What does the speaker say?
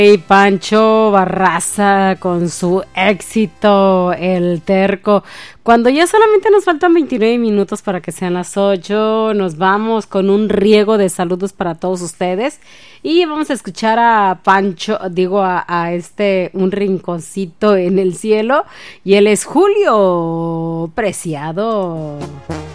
Y Pancho Barraza con su éxito, El Terco. Cuando ya solamente nos faltan 29 minutos para que sean las 8, nos vamos con un riego de saludos para todos ustedes. Y vamos a escuchar a Pancho, un rinconcito en el cielo. Y él es Julio Preciado.